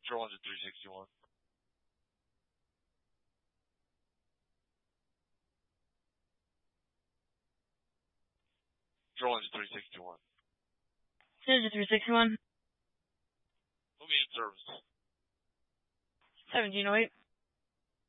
Control engine 361. Control engine 361. Engine 361. Put me in service. 1708.